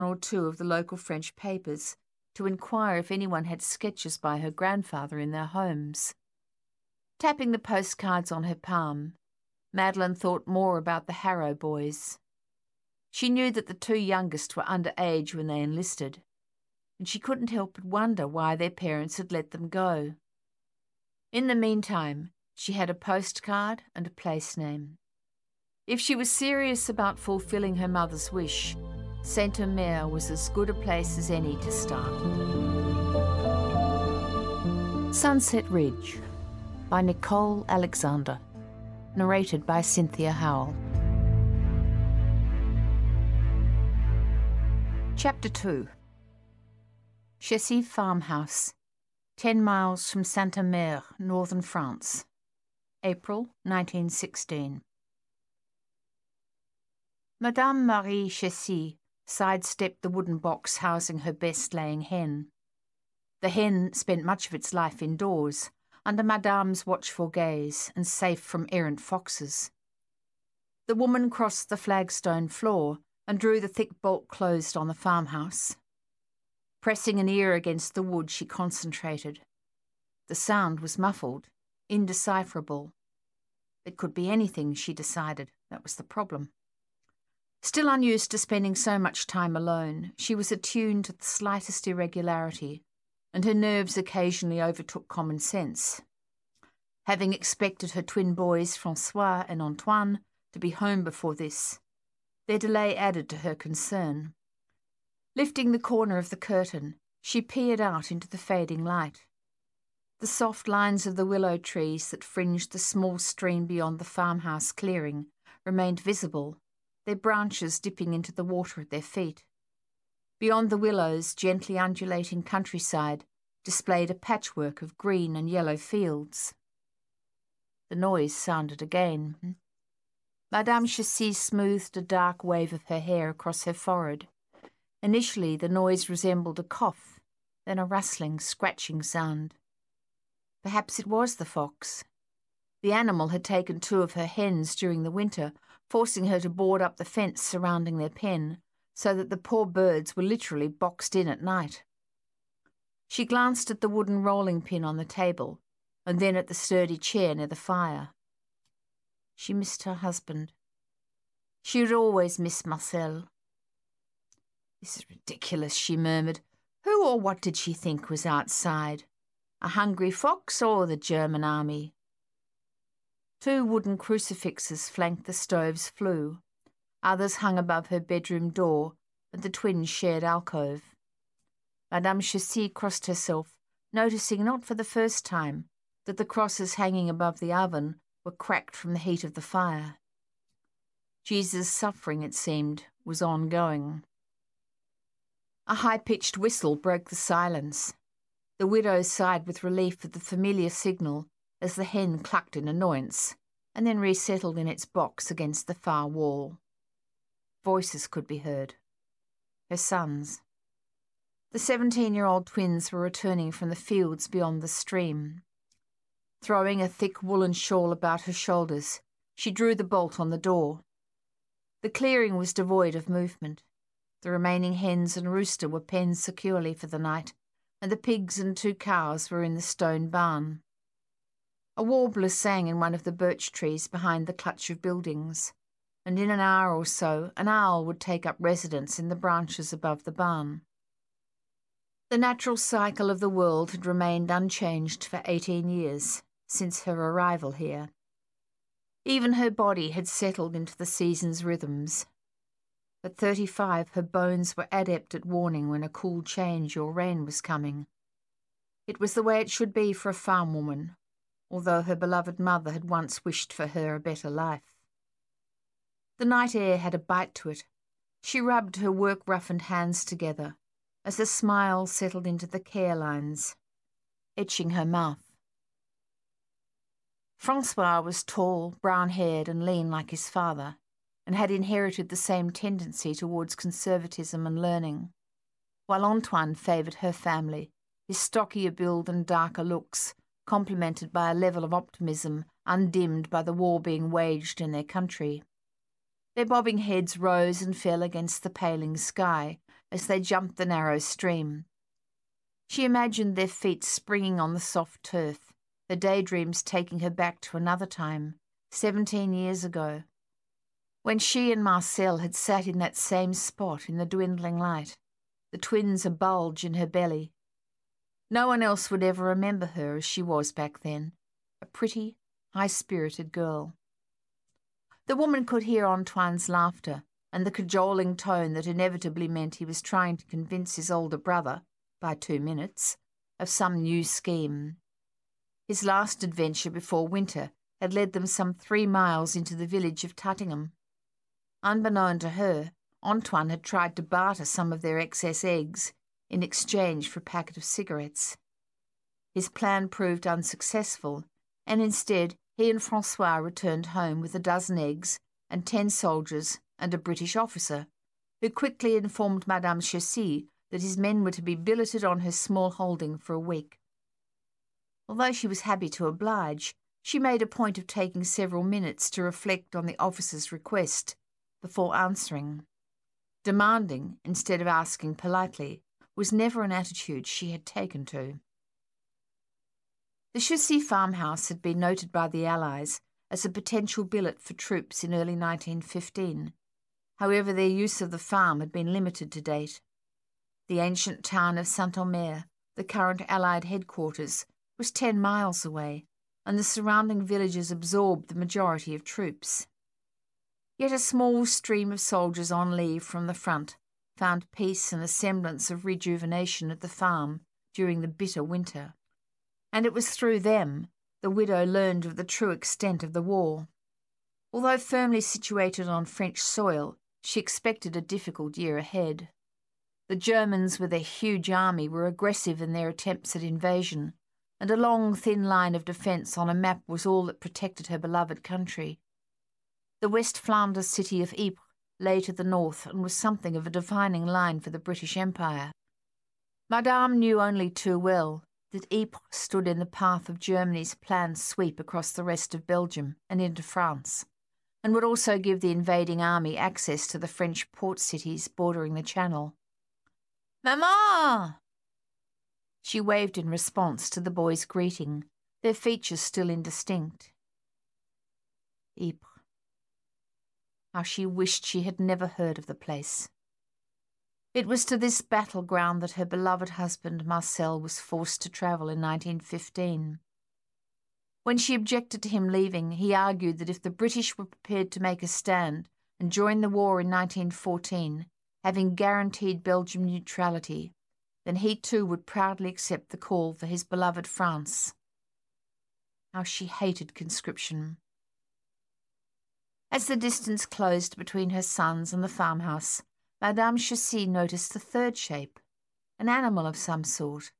or two of the local French papers to inquire if anyone had sketches by her grandfather in their homes. Tapping the postcards on her palm, Madeleine thought more about the Harrow boys. She knew that the two youngest were under age when they enlisted, and she couldn't help but wonder why their parents had let them go. In the meantime, she had a postcard and a place name. If she was serious about fulfilling her mother's wish, Saint-Omer was as good a place as any to start. Sunset Ridge by Nicole Alexander, narrated by Cynthia Howell. Chapter 2. Chessy Farmhouse, 10 miles from Saint-Omer, northern France. April 1916. Madame Marie Chessy sidestepped the wooden box housing her best-laying hen. The hen spent much of its life indoors, under Madame's watchful gaze and safe from errant foxes. The woman crossed the flagstone floor and drew the thick bolt closed on the farmhouse. Pressing an ear against the wood, she concentrated. The sound was muffled, indecipherable. It could be anything, she decided. That was the problem. Still unused to spending so much time alone, she was attuned to the slightest irregularity, and her nerves occasionally overtook common sense. Having expected her twin boys, François and Antoine, to be home before this, their delay added to her concern. Lifting the corner of the curtain, she peered out into the fading light. The soft lines of the willow trees that fringed the small stream beyond the farmhouse clearing remained visible, their branches dipping into the water at their feet. Beyond the willows, gently undulating countryside displayed a patchwork of green and yellow fields. The noise sounded again. Madame Chessy smoothed a dark wave of her hair across her forehead. Initially, the noise resembled a cough, then a rustling, scratching sound. Perhaps it was the fox. The animal had taken 2 of her hens during the winter, forcing her to board up the fence surrounding their pen, so that the poor birds were literally boxed in at night. She glanced at the wooden rolling pin on the table, and then at the sturdy chair near the fire. She missed her husband. She would always miss Marcel. "This is ridiculous," she murmured. Who or what did she think was outside? A hungry fox or the German army? 2 wooden crucifixes flanked the stove's flue. Others hung above her bedroom door and the twins' shared alcove. Madame Chessy crossed herself, noticing not for the first time that the crosses hanging above the oven were cracked from the heat of the fire. Jesus' suffering, it seemed, was ongoing. A high-pitched whistle broke the silence. The widow sighed with relief at the familiar signal as the hen clucked in annoyance and then resettled in its box against the far wall. Voices could be heard. Her sons. The 17-year-old twins were returning from the fields beyond the stream. Throwing a thick woolen shawl about her shoulders, she drew the bolt on the door. The clearing was devoid of movement. The remaining hens and rooster were penned securely for the night, and the pigs and 2 cows were in the stone barn. A warbler sang in one of the birch trees behind the clutch of buildings, and in an hour or so an owl would take up residence in the branches above the barn. The natural cycle of the world had remained unchanged for 18 years, since her arrival here. Even her body had settled into the season's rhythms. At 35, her bones were adept at warning when a cool change or rain was coming. It was the way it should be for a farm woman, although her beloved mother had once wished for her a better life. The night air had a bite to it. She rubbed her work-roughened hands together as a smile settled into the care lines, etching her mouth. François was tall, brown-haired and lean like his father, and had inherited the same tendency towards conservatism and learning, while Antoine favoured her family, his stockier build and darker looks, complemented by a level of optimism undimmed by the war being waged in their country. Their bobbing heads rose and fell against the paling sky, as they jumped the narrow stream. She imagined their feet springing on the soft turf, her daydreams taking her back to another time, 17 years ago, when she and Marcel had sat in that same spot in the dwindling light, the twins a bulge in her belly. No one else would ever remember her as she was back then, a pretty, high-spirited girl. The woman could hear Antoine's laughter and the cajoling tone that inevitably meant he was trying to convince his older brother, by 2 minutes, of some new scheme. His last adventure before winter had led them some 3 miles into the village of Tuttingham. Unbeknown to her, Antoine had tried to barter some of their excess eggs in exchange for a packet of cigarettes. His plan proved unsuccessful, and instead he and Francois returned home with a dozen eggs and 10 soldiers and a British officer, who quickly informed Madame Chessy that his men were to be billeted on her small holding for a week. Although she was happy to oblige, she made a point of taking several minutes to reflect on the officer's request before answering. Demanding, instead of asking politely, was never an attitude she had taken to. The Chessy farmhouse had been noted by the Allies as a potential billet for troops in early 1915. However, their use of the farm had been limited to date. The ancient town of Saint-Omer, the current Allied headquarters, was 10 miles away, and the surrounding villages absorbed the majority of troops. Yet a small stream of soldiers on leave from the front found peace and a semblance of rejuvenation at the farm during the bitter winter, and it was through them the widow learned of the true extent of the war. Although firmly situated on French soil, she expected a difficult year ahead. The Germans, with their huge army, were aggressive in their attempts at invasion, and a long, thin line of defence on a map was all that protected her beloved country. The West Flanders city of Ypres lay to the north and was something of a defining line for the British Empire. Madame knew only too well that Ypres stood in the path of Germany's planned sweep across the rest of Belgium and into France, and would also give the invading army access to the French port cities bordering the Channel. "Maman!" She waved in response to the boys' greeting, their features still indistinct. Ypres. How she wished she had never heard of the place. It was to this battleground that her beloved husband Marcel was forced to travel in 1915. When she objected to him leaving, he argued that if the British were prepared to make a stand and join the war in 1914, having guaranteed Belgium neutrality, then he too would proudly accept the call for his beloved France. How she hated conscription. As the distance closed between her sons and the farmhouse, Madame Chessy noticed a third shape, an animal of some sort.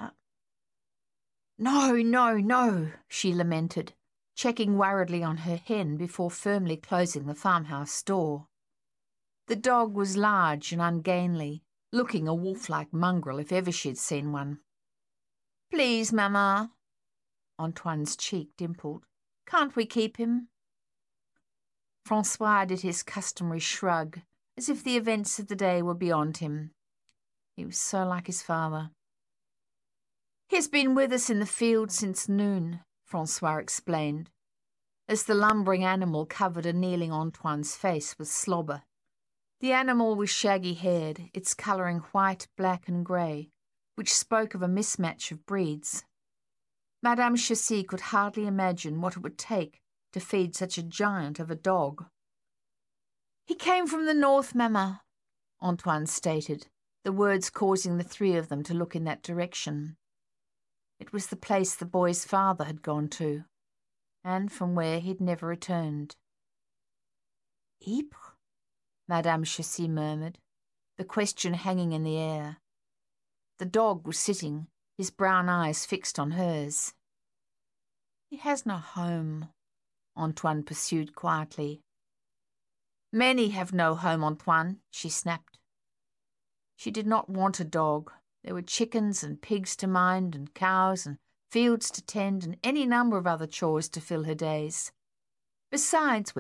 No, no, no, she lamented, checking worriedly on her hen before firmly closing the farmhouse door. The dog was large and ungainly, looking a wolf-like mongrel if ever she'd seen one. "Please, Mamma." Antoine's cheek dimpled. "Can't we keep him?" Francois did his customary shrug, as if the events of the day were beyond him. He was so like his father. "He has been with us in the field since noon," Francois explained, as the lumbering animal covered a kneeling Antoine's face with slobber. The animal was shaggy-haired, its colouring white, black and grey, which spoke of a mismatch of breeds. Madame Chessy could hardly imagine what it would take to feed such a giant of a dog. "He came from the north, Mamma," Antoine stated, the words causing the 3 of them to look in that direction. It was the place the boy's father had gone to, and from where he'd never returned. "Ypres?" Madame Chessy murmured, the question hanging in the air. The dog was sitting, his brown eyes fixed on hers. "He has no home," Antoine pursued quietly. "Many have no home, Antoine," she snapped. She did not want a dog. There were chickens and pigs to mind, and cows and fields to tend, and any number of other chores to fill her days. Besides which,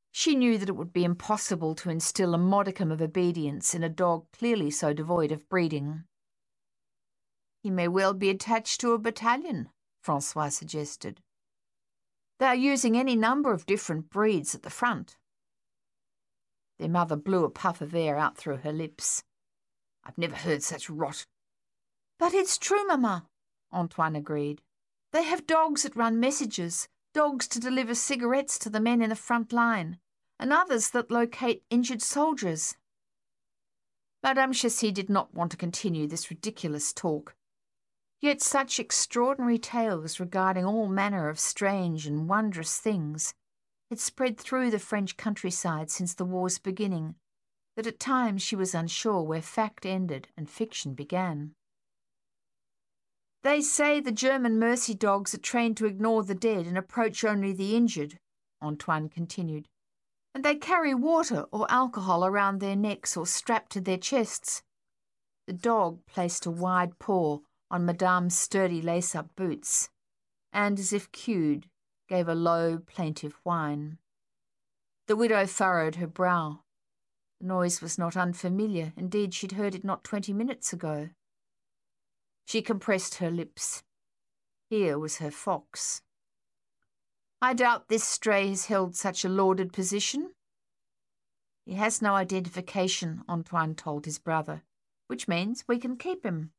She knew that it would be impossible to instill a modicum of obedience in a dog clearly so devoid of breeding. "He may well be attached to a battalion," Francois suggested. "They are using any number of different breeds at the front." Their mother blew a puff of air out through her lips. "I've never heard such rot." "But it's true, Mamma," Antoine agreed. "They have dogs that run messages, dogs to deliver cigarettes to the men in the front line, and others that locate injured soldiers." Madame Chessy did not want to continue this ridiculous talk. Yet such extraordinary tales regarding all manner of strange and wondrous things had spread through the French countryside since the war's beginning, that at times she was unsure where fact ended and fiction began. "They say the German mercy dogs are trained to ignore the dead and approach only the injured," Antoine continued. "And they carry water or alcohol around their necks or strapped to their chests." The dog placed a wide paw on Madame's sturdy lace-up boots, and, as if cued, gave a low, plaintive whine. The widow furrowed her brow. The noise was not unfamiliar. Indeed, she'd heard it not 20 minutes ago. She compressed her lips. Here was her fox. "I doubt this stray has held such a lauded position." "He has no identification," Antoine told his brother, "which means we can keep him."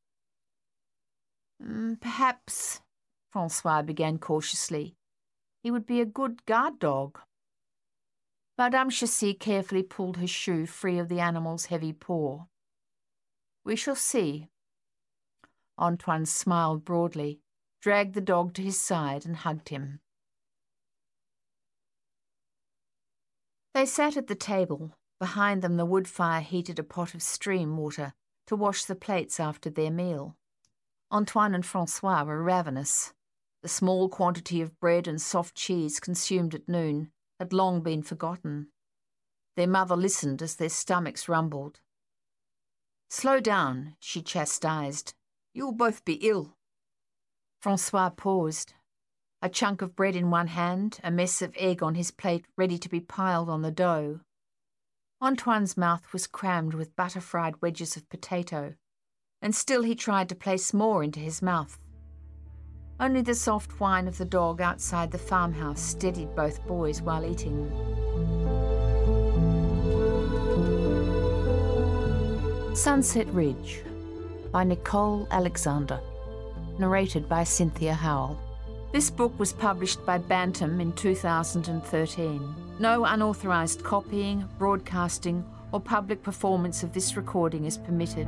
Perhaps," Francois began cautiously, "he would be a good guard dog." Madame Chessy carefully pulled her shoe free of the animal's heavy paw. "We shall see." Antoine smiled broadly, dragged the dog to his side and hugged him. They sat at the table. Behind them the wood fire heated a pot of stream water to wash the plates after their meal. Antoine and Francois were ravenous. The small quantity of bread and soft cheese consumed at noon had long been forgotten. Their mother listened as their stomachs rumbled. "Slow down," she chastised. "You'll both be ill." Francois paused. A chunk of bread in one hand, a mess of egg on his plate ready to be piled on the dough. Antoine's mouth was crammed with butter-fried wedges of potato, and still he tried to place more into his mouth. Only the soft whine of the dog outside the farmhouse steadied both boys while eating. Sunset Ridge by Nicole Alexander, narrated by Cynthia Howell. This book was published by Bantam in 2013. No unauthorised copying, broadcasting, or public performance of this recording is permitted.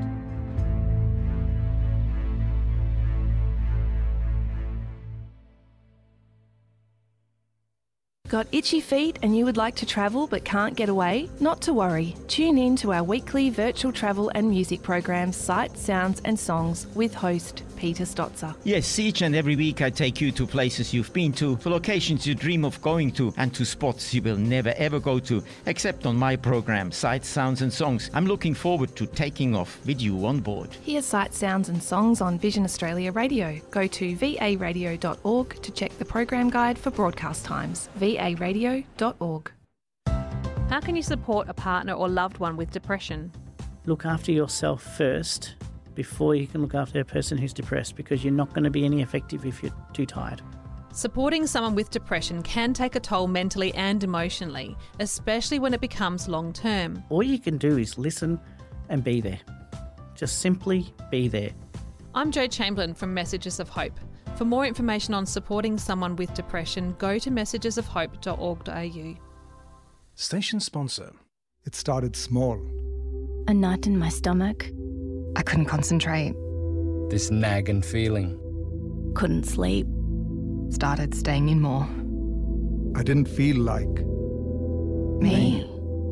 Got itchy feet and you would like to travel but can't get away? Not to worry. Tune in to our weekly virtual travel and music program, Sights, Sounds and Songs, with host Peter Stotzer. Yes, each and every week I take you to places you've been to, for locations you dream of going to, and to spots you will never ever go to, except on my program, Sights, Sounds and Songs. I'm looking forward to taking off with you on board. Hear Sights, Sounds and Songs on Vision Australia Radio. Go to varadio.org to check the program guide for broadcast times. varadio.org. How can you support a partner or loved one with depression? Look after yourself first before you can look after a person who's depressed, because you're not going to be any effective if you're too tired. Supporting someone with depression can take a toll mentally and emotionally, especially when it becomes long-term. All you can do is listen and be there. Just simply be there. I'm Jo Chamberlain from Messages of Hope. For more information on supporting someone with depression, go to messagesofhope.org.au. Station sponsor. It started small. A knot in my stomach. I couldn't concentrate. This nagging feeling. Couldn't sleep. Started staying in more. I didn't feel like Me.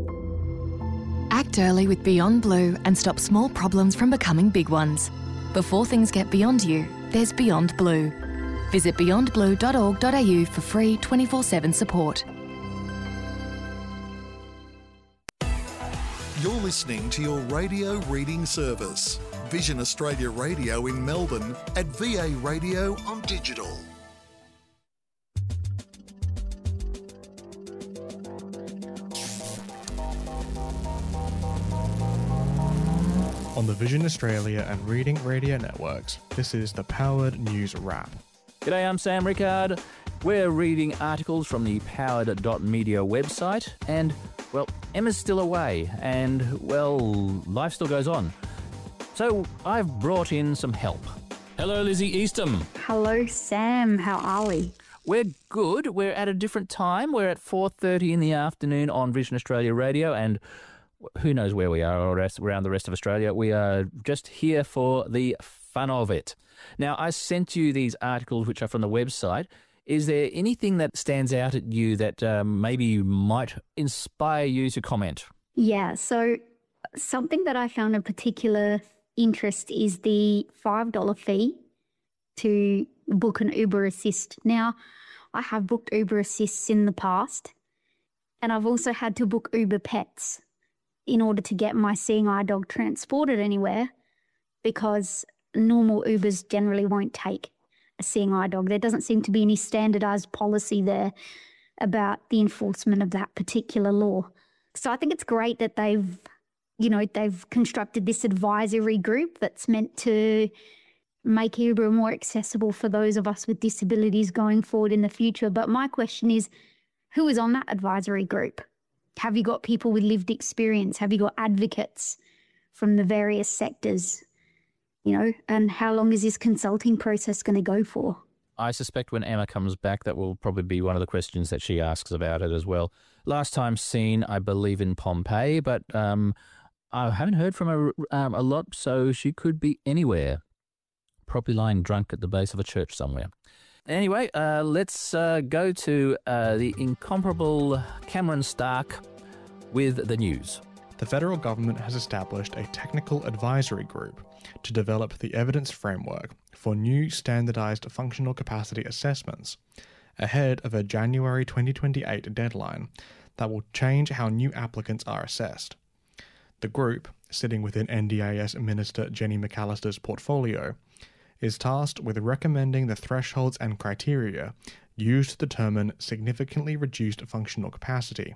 Act early with Beyond Blue and stop small problems from becoming big ones. Before things get beyond you, there's Beyond Blue. Visit beyondblue.org.au for free 24/7 support. You're listening to your radio reading service. Vision Australia Radio in Melbourne at VA Radio on digital. On the Vision Australia and Reading Radio networks, this is the Powered News Wrap. G'day, I'm Sam Rickard. We're reading articles from the powered.media website and, well, Emma's still away and, well, life still goes on. So I've brought in some help. Hello, Lizzie Eastham. Hello, Sam. How are we? We're good. We're at a different time. We're at 4:30 in the afternoon on Vision Australia Radio, and who knows where we are around the rest of Australia. We are just here for the fun of it. Now, I sent you these articles which are from the website. Is there anything that stands out at you that maybe might inspire you to comment? Yeah, so something that I found of particular interest is the $5 fee to book an Uber Assist. Now, I have booked Uber Assists in the past, and I've also had to book Uber Pets in order to get my seeing eye dog transported anywhere, because normal Ubers generally won't take a seeing eye dog. There doesn't seem to be any standardised policy there about the enforcement of that particular law. So I think it's great that they've constructed this advisory group that's meant to make Uber more accessible for those of us with disabilities going forward in the future. But my question is, who is on that advisory group? Have you got people with lived experience? Have you got advocates from the various sectors? And how long is this consulting process going to go for? I suspect when Emma comes back, that will probably be one of the questions that she asks about it as well. Last time seen, I believe, in Pompeii, but I haven't heard from her a lot, so she could be anywhere. Probably lying drunk at the base of a church somewhere. Anyway, let's go to the incomparable Cameron Stark with the news. The federal government has established a technical advisory group to develop the evidence framework for new standardised functional capacity assessments ahead of a January 2028 deadline that will change how new applicants are assessed. The group, sitting within NDIS Minister Jenny McAllister's portfolio, is tasked with recommending the thresholds and criteria used to determine significantly reduced functional capacity.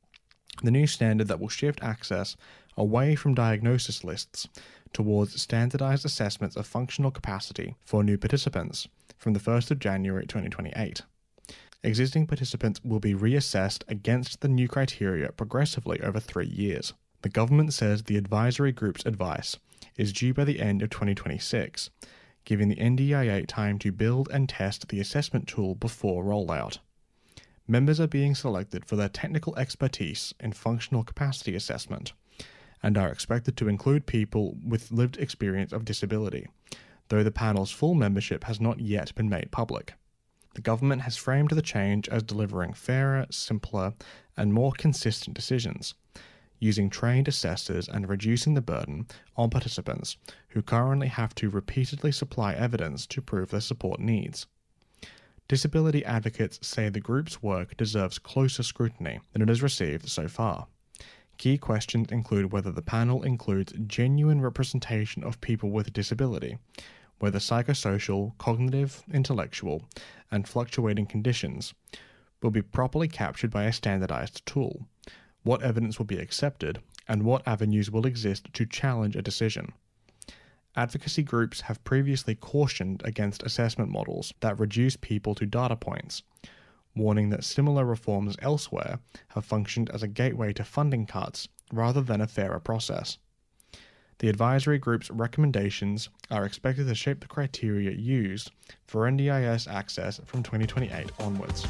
The new standard that will shift access away from diagnosis lists towards standardised assessments of functional capacity for new participants from the 1st of January 2028. Existing participants will be reassessed against the new criteria progressively over 3 years. The government says the advisory group's advice is due by the end of 2026, giving the NDIA time to build and test the assessment tool before rollout. Members are being selected for their technical expertise in functional capacity assessment and are expected to include people with lived experience of disability, though the panel's full membership has not yet been made public. The government has framed the change as delivering fairer, simpler, and more consistent decisions, using trained assessors and reducing the burden on participants who currently have to repeatedly supply evidence to prove their support needs. Disability advocates say the group's work deserves closer scrutiny than it has received so far. Key questions include whether the panel includes genuine representation of people with disability, whether psychosocial, cognitive, intellectual, and fluctuating conditions will be properly captured by a standardized tool, what evidence will be accepted, and what avenues will exist to challenge a decision. Advocacy groups have previously cautioned against assessment models that reduce people to data points, warning that similar reforms elsewhere have functioned as a gateway to funding cuts rather than a fairer process. The advisory group's recommendations are expected to shape the criteria used for NDIS access from 2028 onwards.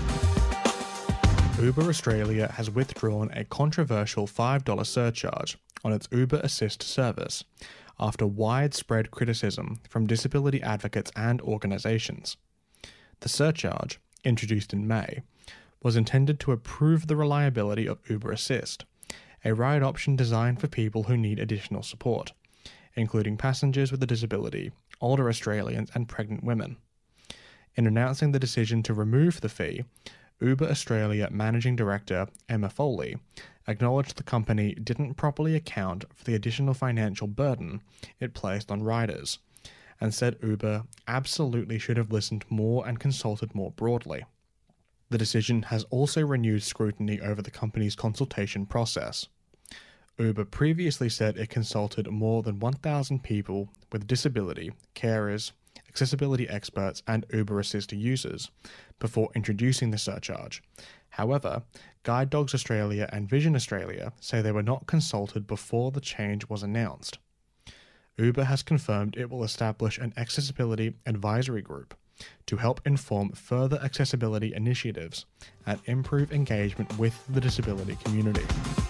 Uber Australia has withdrawn a controversial $5 surcharge on its Uber Assist service after widespread criticism from disability advocates and organisations. The surcharge, introduced in May, was intended to improve the reliability of Uber Assist, a ride option designed for people who need additional support, including passengers with a disability, older Australians and pregnant women. In announcing the decision to remove the fee, Uber Australia Managing Director Emma Foley acknowledged the company didn't properly account for the additional financial burden it placed on riders, and said Uber absolutely should have listened more and consulted more broadly. The decision has also renewed scrutiny over the company's consultation process. Uber previously said it consulted more than 1,000 people with disability, carers, accessibility experts, and Uber Assist users before introducing the surcharge. However, Guide Dogs Australia and Vision Australia say they were not consulted before the change was announced. Uber has confirmed it will establish an accessibility advisory group to help inform further accessibility initiatives and improve engagement with the disability community.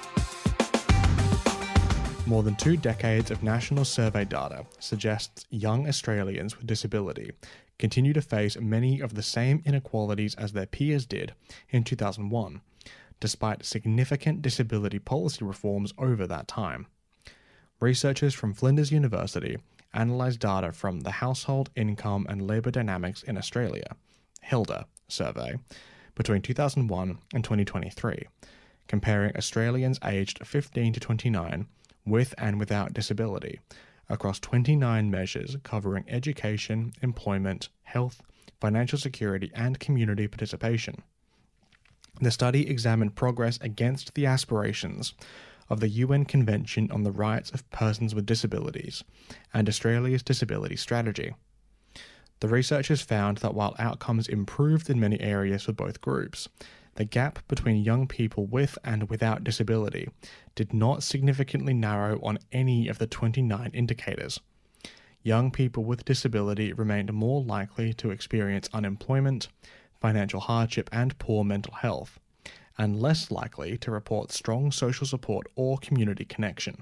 More than 2 decades of national survey data suggests young Australians with disability continue to face many of the same inequalities as their peers did in 2001, despite significant disability policy reforms over that time. Researchers from Flinders University analysed data from the Household Income and Labour Dynamics in Australia (HILDA) survey between 2001 and 2023, comparing Australians aged 15 to 29 with and without disability across 29 measures covering education, employment, health, financial security, and community participation. The study examined progress against the aspirations of the UN Convention on the Rights of Persons with Disabilities and Australia's disability strategy. The researchers found that while outcomes improved in many areas for both groups, the gap between young people with and without disability did not significantly narrow on any of the 29 indicators. Young people with disability remained more likely to experience unemployment, financial hardship, and poor mental health, and less likely to report strong social support or community connection.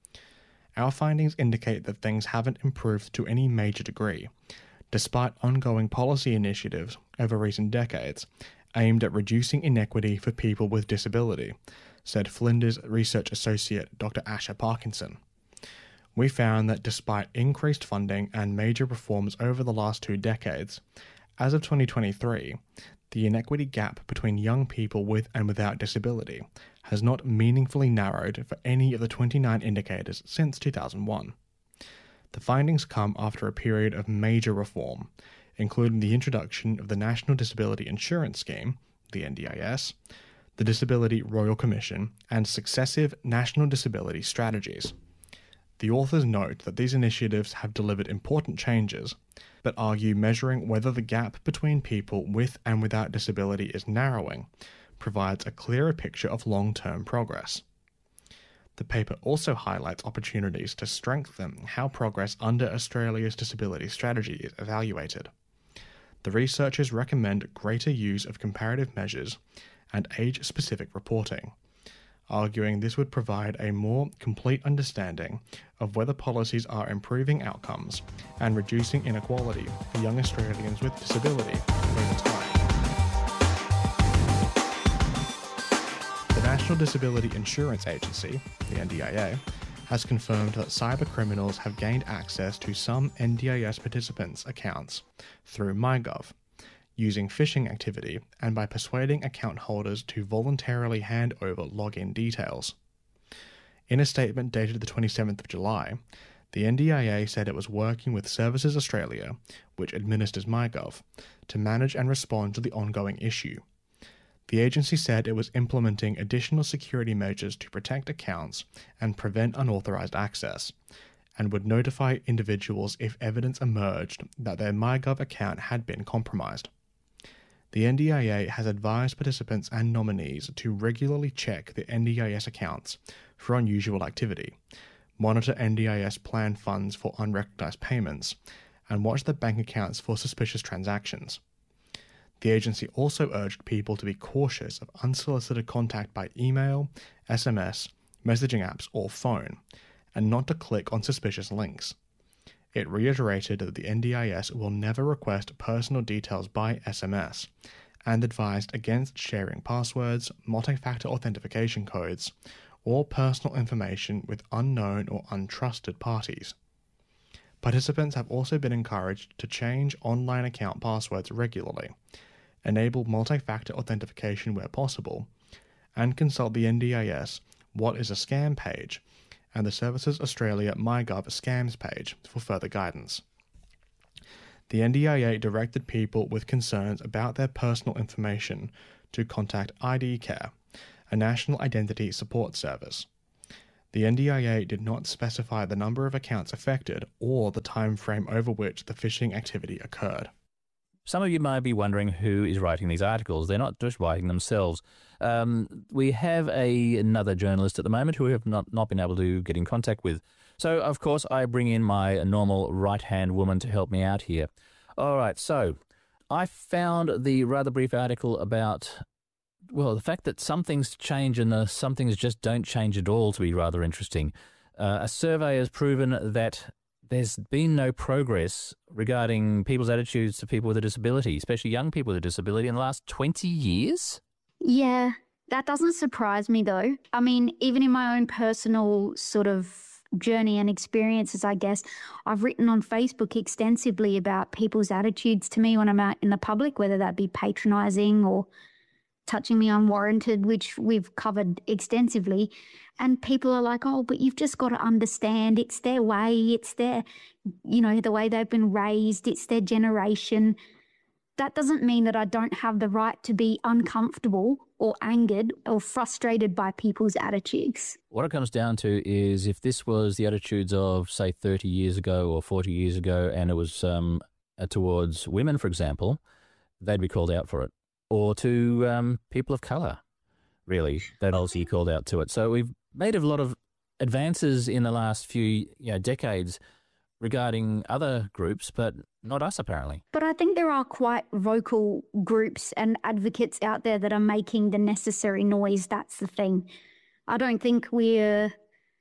Our findings indicate that things haven't improved to any major degree, despite ongoing policy initiatives over recent decades aimed at reducing inequity for people with disability, said Flinders Research Associate Dr. Asha Parkinson. We found that despite increased funding and major reforms over the last 2 decades, as of 2023, the inequity gap between young people with and without disability has not meaningfully narrowed for any of the 29 indicators since 2001. The findings come after a period of major reform, including the introduction of the National Disability Insurance Scheme, the NDIS, the Disability Royal Commission, and successive national disability strategies. The authors note that these initiatives have delivered important changes, but argue measuring whether the gap between people with and without disability is narrowing provides a clearer picture of long-term progress. The paper also highlights opportunities to strengthen how progress under Australia's disability strategy is evaluated. The researchers recommend greater use of comparative measures and age-specific reporting, arguing this would provide a more complete understanding of whether policies are improving outcomes and reducing inequality for young Australians with disability over time. The National Disability Insurance Agency, the NDIA, has confirmed that cyber criminals have gained access to some NDIS participants' accounts through MyGov, using phishing activity and by persuading account holders to voluntarily hand over login details. In a statement dated the 27th of July, the NDIA said it was working with Services Australia, which administers MyGov, to manage and respond to the ongoing issue. The agency said it was implementing additional security measures to protect accounts and prevent unauthorized access, and would notify individuals if evidence emerged that their MyGov account had been compromised. The NDIA has advised participants and nominees to regularly check the NDIS accounts for unusual activity, monitor NDIS plan funds for unrecognized payments, and watch their bank accounts for suspicious transactions. The agency also urged people to be cautious of unsolicited contact by email, SMS, messaging apps, or phone, and not to click on suspicious links. It reiterated that the NDIS will never request personal details by SMS, and advised against sharing passwords, multi-factor authentication codes, or personal information with unknown or untrusted parties. Participants have also been encouraged to change online account passwords regularly, enable multi-factor authentication where possible, and consult the NDIS What is a Scam page and the Services Australia MyGov Scams page for further guidance. The NDIA directed people with concerns about their personal information to contact ID Care, a national identity support service. The NDIA did not specify the number of accounts affected or the time frame over which the phishing activity occurred. Some of you might be wondering who is writing these articles. They're not just writing themselves. We have another journalist at the moment who we have not been able to get in contact with. So, of course, I bring in my normal right-hand woman to help me out here. All right, so I found the rather brief article about, well, the fact that some things change and some things just don't change at all to be rather interesting. A survey has proven that there's been no progress regarding people's attitudes to people with a disability, especially young people with a disability, in the last 20 years? Yeah, that doesn't surprise me though. I mean, even in my own personal sort of journey and experiences, I guess, I've written on Facebook extensively about people's attitudes to me when I'm out in the public, whether that be patronising or touching me unwarranted, which we've covered extensively. And people are like, oh, but you've just got to understand it's their way, it's their, the way they've been raised, it's their generation. That doesn't mean that I don't have the right to be uncomfortable or angered or frustrated by people's attitudes. What it comes down to is if this was the attitudes of, say, 30 years ago or 40 years ago, and it was towards women, for example, they'd be called out for it. Or to people of colour, really, that also called out to it. So we've made a lot of advances in the last few decades regarding other groups, but not us apparently. But I think there are quite vocal groups and advocates out there that are making the necessary noise. That's the thing. I don't think we're,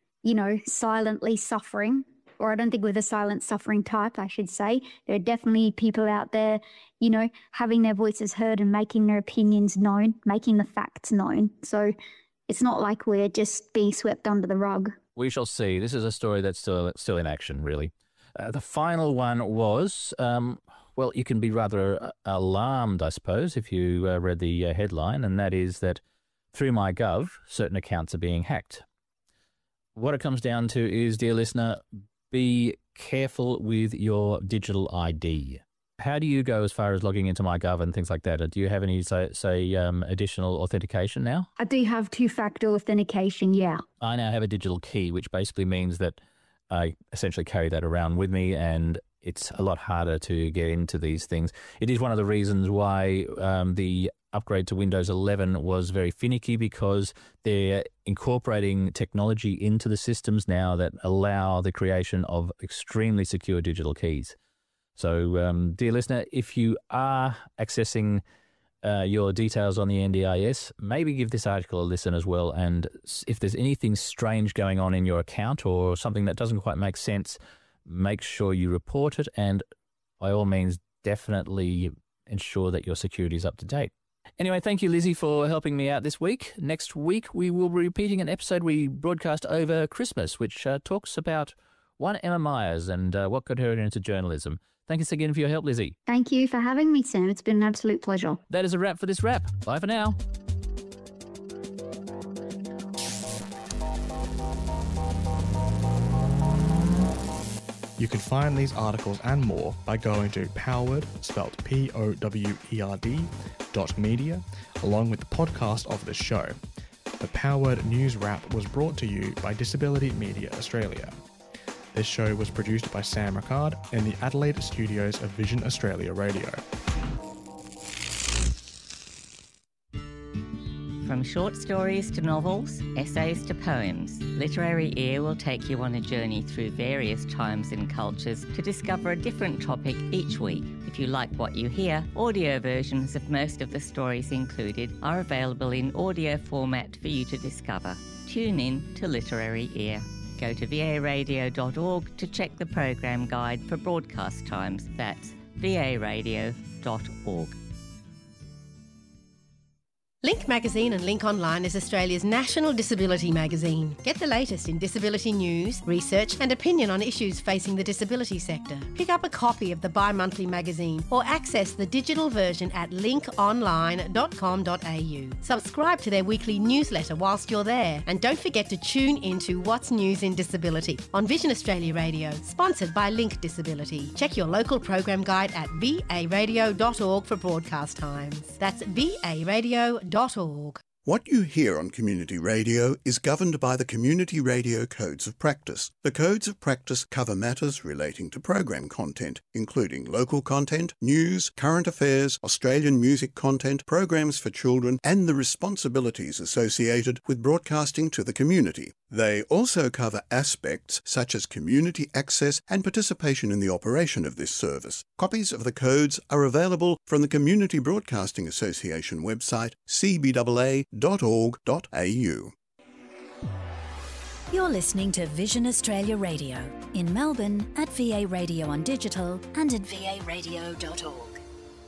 silently suffering, or I don't think we're the silent suffering type, I should say. There are definitely people out there, having their voices heard and making their opinions known, making the facts known. So it's not like we're just being swept under the rug. We shall see. This is a story that's still in action, really. The final one was, you can be rather alarmed, I suppose, if you read the headline, and that is that through MyGov, certain accounts are being hacked. What it comes down to is, dear listener, be careful with your digital ID. How do you go as far as logging into MyGov and things like that? Do you have any, say, additional authentication now? I do have two-factor authentication, yeah. I now have a digital key, which basically means that I essentially carry that around with me, and it's a lot harder to get into these things. It is one of the reasons why the upgrade to Windows 11 was very finicky, because they're incorporating technology into the systems now that allow the creation of extremely secure digital keys. So, dear listener, if you are accessing your details on the NDIS, maybe give this article a listen as well. And if there's anything strange going on in your account or something that doesn't quite make sense, make sure you report it, and by all means, definitely ensure that your security is up to date. Anyway, thank you, Lizzie, for helping me out this week. Next week, we will be repeating an episode we broadcast over Christmas, which talks about one Emma Myers and what got her into journalism. Thank you again for your help, Lizzie. Thank you for having me, Sam. It's been an absolute pleasure. That is a wrap for this wrap. Bye for now. You can find these articles and more by going to Powered, spelt POWERD.media, along with the podcast of this show. The Powered News Wrap was brought to you by Disability Media Australia. This show was produced by Sam Ricard in the Adelaide studios of Vision Australia Radio. From short stories to novels, essays to poems, Literary Ear will take you on a journey through various times and cultures to discover a different topic each week. If you like what you hear, audio versions of most of the stories included are available in audio format for you to discover. Tune in to Literary Ear. Go to varadio.org to check the program guide for broadcast times. That's varadio.org. Link Magazine and Link Online is Australia's national disability magazine. Get the latest in disability news, research and opinion on issues facing the disability sector. Pick up a copy of the bi-monthly magazine or access the digital version at linkonline.com.au. Subscribe to their weekly newsletter whilst you're there, and don't forget to tune into What's News in Disability on Vision Australia Radio, sponsored by Link Disability. Check your local program guide at varadio.org for broadcast times. That's varadio.org. What you hear on community radio is governed by the Community Radio Codes of Practice. The Codes of Practice cover matters relating to program content, including local content, news, current affairs, Australian music content, programs for children, and the responsibilities associated with broadcasting to the community. They also cover aspects such as community access and participation in the operation of this service. Copies of the codes are available from the Community Broadcasting Association website, cbaa.org.au. You're listening to Vision Australia Radio in Melbourne at VA Radio on digital and at varadio.org.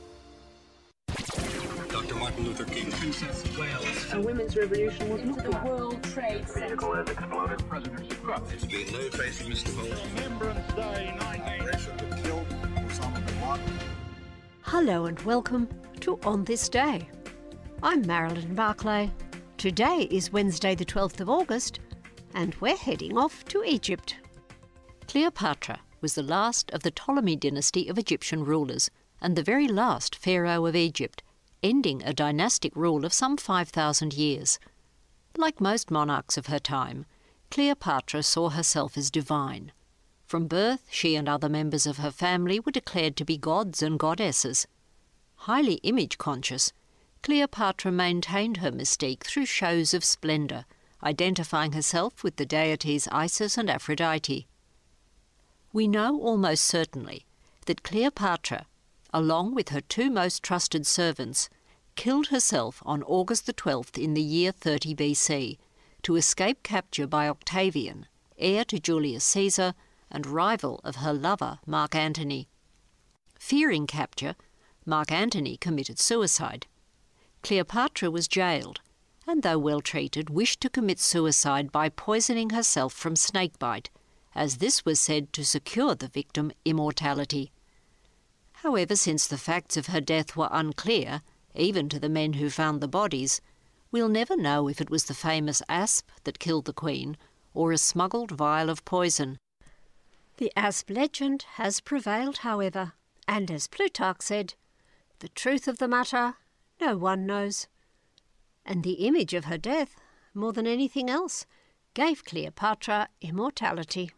Dr. Martin Luther King. Princess of Wales. A women's revolution was not the World Trade Center. Vehicle has exploded. President's cross. There's been no trace of Mr. Holmes. Remembrance Day 19. Operation that killed Osama bin Laden. Hello and welcome to On This Day. I'm Marilyn Barclay. Today is Wednesday the 12th of August and we're heading off to Egypt. Cleopatra was the last of the Ptolemy dynasty of Egyptian rulers and the very last pharaoh of Egypt, ending a dynastic rule of some 5,000 years. Like most monarchs of her time, Cleopatra saw herself as divine. From birth, she and other members of her family were declared to be gods and goddesses. Highly image-conscious, Cleopatra maintained her mystique through shows of splendour, identifying herself with the deities Isis and Aphrodite. We know almost certainly that Cleopatra, along with her two most trusted servants, killed herself on August the 12th in the year 30 BC to escape capture by Octavian, heir to Julius Caesar and rival of her lover Mark Antony. Fearing capture, Mark Antony committed suicide. Cleopatra was jailed, and though well treated, wished to commit suicide by poisoning herself from snakebite, as this was said to secure the victim immortality. However, since the facts of her death were unclear, even to the men who found the bodies, we'll never know if it was the famous asp that killed the queen or a smuggled vial of poison. The asp legend has prevailed, however, and as Plutarch said, the truth of the matter no one knows. And the image of her death, more than anything else, gave Cleopatra immortality.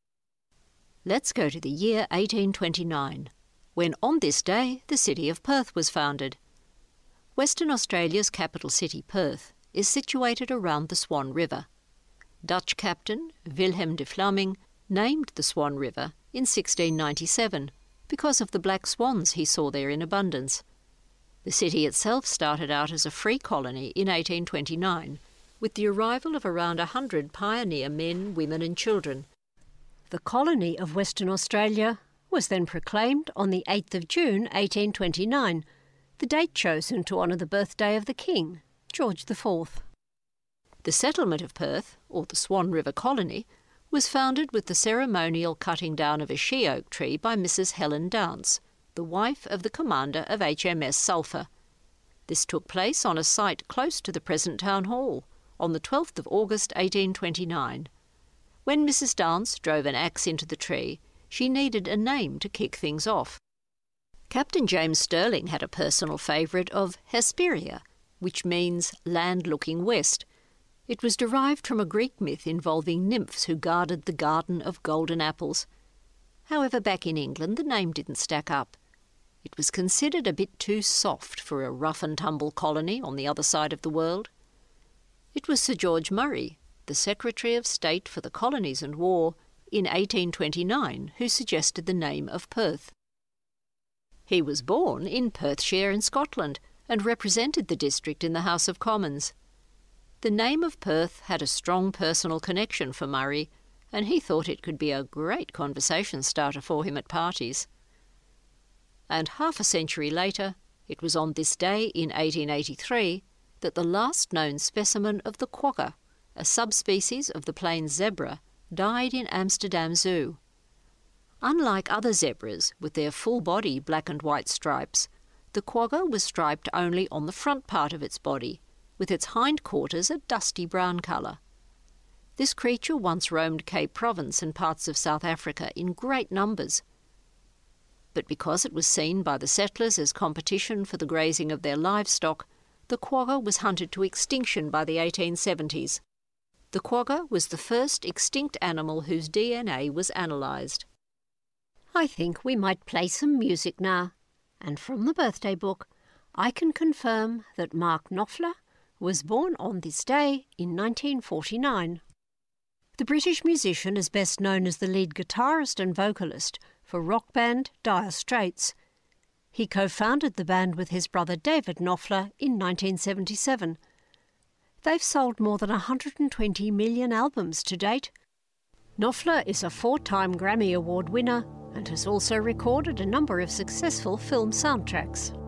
Let's go to the year 1829, when on this day the city of Perth was founded. Western Australia's capital city, Perth, is situated around the Swan River. Dutch captain Wilhelm de Vlaming named the Swan River in 1697 because of the black swans he saw there in abundance. The city itself started out as a free colony in 1829, with the arrival of around 100 pioneer men, women and children. The colony of Western Australia was then proclaimed on the 8th of June 1829, the date chosen to honour the birthday of the King, George IV. The settlement of Perth, or the Swan River Colony, was founded with the ceremonial cutting down of a she-oak tree by Mrs. Helen Dance, the wife of the commander of HMS Sulphur. This took place on a site close to the present town hall on the 12th of August 1829. When Mrs. Dance drove an axe into the tree, she needed a name to kick things off. Captain James Stirling had a personal favourite of Hesperia, which means land looking west. It was derived from a Greek myth involving nymphs who guarded the garden of golden apples. However, back in England the name didn't stack up. It was considered a bit too soft for a rough-and-tumble colony on the other side of the world. It was Sir George Murray, the Secretary of State for the Colonies and War, in 1829, who suggested the name of Perth. He was born in Perthshire in Scotland and represented the district in the House of Commons. The name of Perth had a strong personal connection for Murray, and he thought it could be a great conversation starter for him at parties. And half a century later, it was on this day in 1883 that the last known specimen of the quagga, a subspecies of the plains zebra, died in Amsterdam Zoo. Unlike other zebras with their full body black and white stripes, the quagga was striped only on the front part of its body, with its hindquarters a dusty brown colour. This creature once roamed Cape Province and parts of South Africa in great numbers. But because it was seen by the settlers as competition for the grazing of their livestock, the quagga was hunted to extinction by the 1870s. The quagga was the first extinct animal whose DNA was analysed. I think we might play some music now, and from the birthday book, I can confirm that Mark Knopfler was born on this day in 1949. The British musician is best known as the lead guitarist and vocalist for rock band Dire Straits. He co-founded the band with his brother David Knopfler in 1977. They've sold more than 120 million albums to date. Knopfler is a 4-time Grammy Award winner and has also recorded a number of successful film soundtracks.